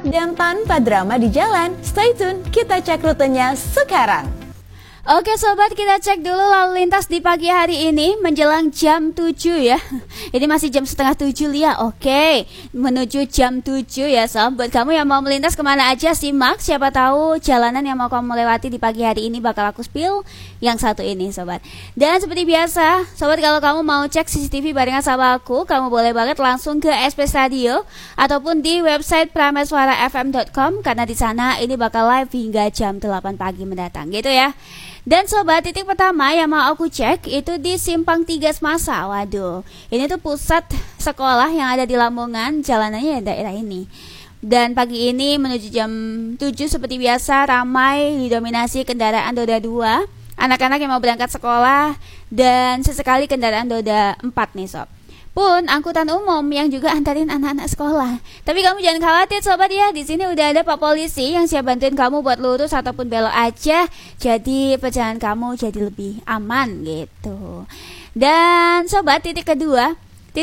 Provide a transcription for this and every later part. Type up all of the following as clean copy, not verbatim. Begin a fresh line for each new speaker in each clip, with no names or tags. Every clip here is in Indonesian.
dan tanpa drama di jalan. Stay tune, kita cek rutenya sekarang.
Oke sobat, kita cek dulu lalu lintas di pagi hari ini menjelang jam 7 ya. Ini masih jam setengah 7 Lia. Oke, menuju jam 7 ya sob. Buat kamu yang mau melintas kemana aja simak. Siapa tahu jalanan yang mau kamu lewati di pagi hari ini bakal aku spill yang satu ini sobat. Dan seperti biasa sobat, kalau kamu mau cek CCTV barengan sama aku, kamu boleh banget langsung ke SPS Radio ataupun di website prameswarafm.com, karena di sana ini bakal live hingga jam 8 pagi mendatang gitu ya. Dan sobat, titik pertama yang mau aku cek itu di Simpang 3 Semasa. Waduh, ini tuh pusat sekolah yang ada di Lamongan, jalanannya daerah ini. Dan pagi ini menuju jam 7 seperti biasa ramai didominasi kendaraan roda 2, anak-anak yang mau berangkat sekolah, dan sesekali kendaraan roda 4 nih sob. Pun angkutan umum yang juga antarin anak-anak sekolah. Tapi kamu jangan khawatir sobat ya, di sini udah ada Pak Polisi yang siap bantuin kamu buat lurus ataupun belok aja. Jadi perjalanan kamu jadi lebih aman gitu. Dan sobat, titik kedua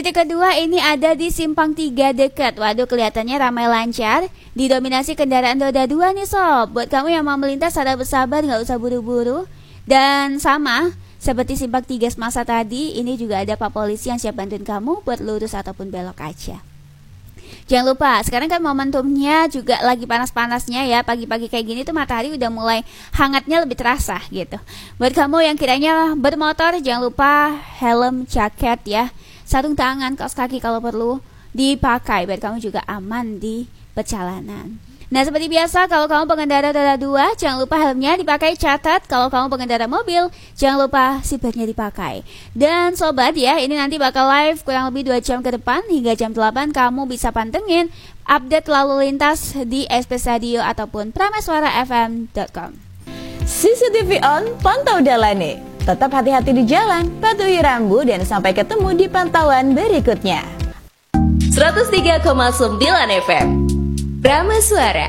ini ada di Simpang 3 dekat. Waduh, kelihatannya ramai lancar, didominasi kendaraan roda 2 nih sob. Buat kamu yang mau melintas harap bersabar, gak usah buru-buru. Dan sama seperti Simpang 3 Semasa tadi, ini juga ada Pak Polisi yang siap bantuin kamu buat lurus ataupun belok aja. Jangan lupa, sekarang kan momentumnya juga lagi panas-panasnya ya. Pagi-pagi kayak gini tuh matahari udah mulai hangatnya lebih terasa gitu. Buat kamu yang kiranya bermotor, jangan lupa helm, jaket ya, sarung tangan, kaos kaki kalau perlu dipakai biar kamu juga aman di perjalanan. Nah, seperti biasa, kalau kamu pengendara roda 2, jangan lupa helmnya dipakai, catat. Kalau kamu pengendara mobil, jangan lupa seatbeltnya dipakai. Dan sobat ya, ini nanti bakal live kurang lebih 2 jam ke depan, hingga jam 8 kamu bisa pantengin update lalu lintas di SPS Radio ataupun prameswarafm.com.
CCTV on, pantau dalane. Tetap hati-hati di jalan, patuhi rambu, dan sampai ketemu di pantauan berikutnya.
103,9 FM Prama Suara.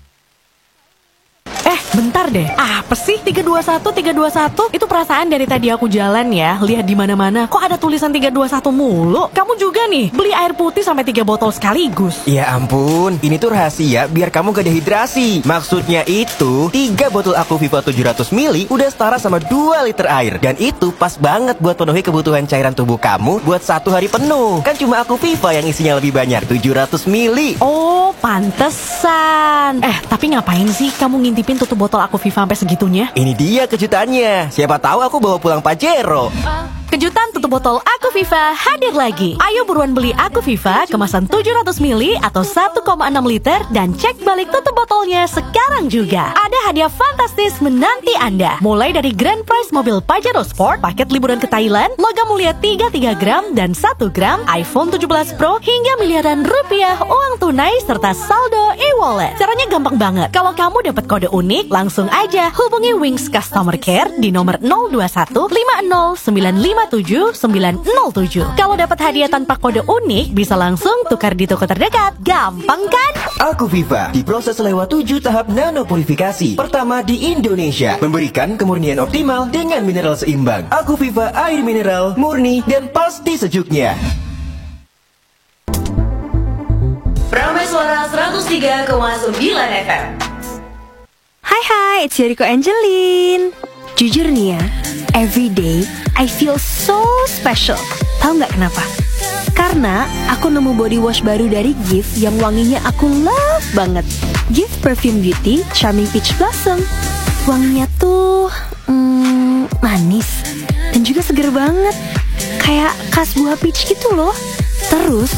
Bentar deh, apa sih 321? Itu perasaan dari tadi aku jalan ya, lihat di mana-mana kok ada tulisan 321 mulu. Kamu juga nih, beli air putih sampai 3 botol sekaligus.
Ya ampun, ini tuh rahasia biar kamu gak dehidrasi. Maksudnya itu, 3 botol Aquaviva 700 ml udah setara sama 2 liter air. Dan itu pas banget buat penuhi kebutuhan cairan tubuh kamu buat 1 hari penuh. Kan cuma Aquaviva yang isinya lebih banyak, 700 ml.
Oh, pantesan. Tapi ngapain sih kamu ngintipin tutup botol Aquaviva sampai segitunya?
Ini dia kejutannya. Siapa tahu aku bawa pulang Pajero.
Kejutan tutup botol Aquaviva hadir lagi. Ayo buruan beli Aquaviva kemasan 700 ml atau 1,6 liter dan cek balik tutup botolnya sekarang juga. Ada hadiah fantastis menanti Anda. Mulai dari grand prize mobil Pajero Sport, paket liburan ke Thailand, logam mulia 33 gram dan 1 gram, iPhone 17 Pro, hingga miliaran rupiah uang tunai serta saldo e-wallet. Caranya gampang banget. Kalau kamu dapat kode unik, langsung aja hubungi Wings Customer Care di nomor 021 50 95 907. Kalau dapat hadiah tanpa kode unik, bisa langsung tukar di toko terdekat. Gampang kan?
Aquaviva diproses lewat 7 tahap nanopurifikasi. Pertama di Indonesia, memberikan kemurnian optimal dengan mineral seimbang. Aquaviva air mineral, murni dan pasti sejuknya.
Prameswara 103,9 FM.
Hai, it's Yoriko Angelin. Jujur nih ya, every day I feel so special. Tahu nggak kenapa? Karena aku nemu body wash baru dari Gift yang wanginya aku love banget. Gift Perfume Beauty Charming Peach Blossom. Wanginya tuh manis dan juga seger banget, kayak khas buah peach gitu loh. Terus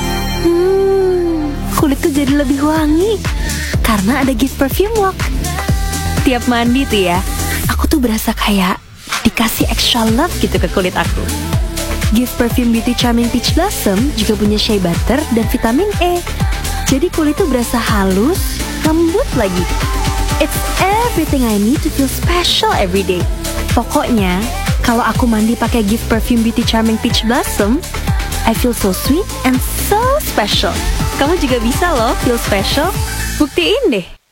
kulitku jadi lebih wangi karena ada Gift Perfume Walk. Tiap mandi tuh ya, aku tuh berasa kayak dikasih extra love gitu ke kulit aku. Gift Perfume Beauty Charming Peach Blossom juga punya shea butter dan vitamin E. Jadi kulit tuh berasa halus, lembut lagi. It's everything I need to feel special every day. Pokoknya, kalau aku mandi pakai Gift Perfume Beauty Charming Peach Blossom, I feel so sweet and so special. Kamu juga bisa loh feel special. Buktiin deh.